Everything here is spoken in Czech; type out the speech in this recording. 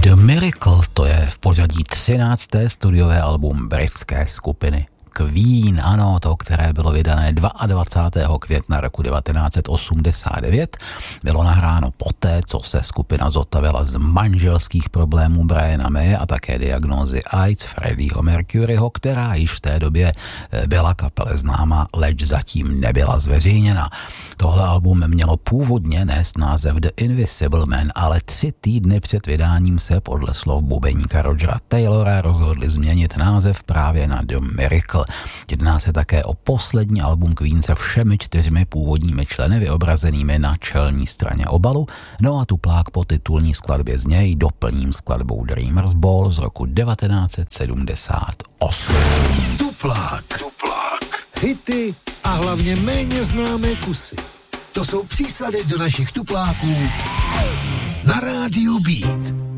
The Miracle, to je v pořadí 13. studiové album britské skupiny Queen, ano, to, které bylo vydané 22. května roku 1989, bylo nahráno poté, co se skupina zotavila z manželských problémů Briana May a také diagnózy AIDS Freddieho Mercuryho, která již v té době byla kapele známa, leč zatím nebyla zveřejněna. Tohle album mělo původně nést název The Invisible Man, ale 3 týdny před vydáním se podle slov bubeníka Rogera Taylora rozhodli změnit název právě na The Miracle. Jedná se také o poslední album Queen se všemi 4 původními členy vyobrazenými na čelní straně obalu, no a tuplák po titulní skladbě z něj doplním skladbou Dreamer's Ball z roku 1978. Tuplák. Hity a hlavně méně známé kusy. To jsou přísady do našich tupláků na rádiu B.